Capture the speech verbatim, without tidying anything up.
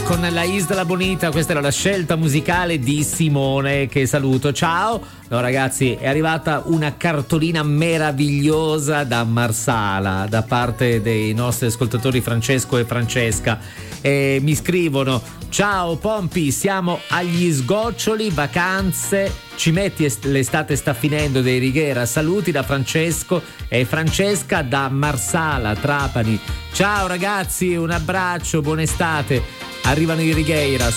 con la Isla Bonita. Questa era la scelta musicale di Simone, che saluto. Ciao. No ragazzi, è arrivata una cartolina meravigliosa da Marsala da parte dei nostri ascoltatori Francesco e Francesca, e mi scrivono: ciao Pompi, siamo agli sgoccioli, vacanze, ci metti, l'estate sta finendo, dei Righiera. Saluti da Francesco e Francesca da Marsala, Trapani. Ciao ragazzi, un abbraccio, buona estate. Arrivano i Righiera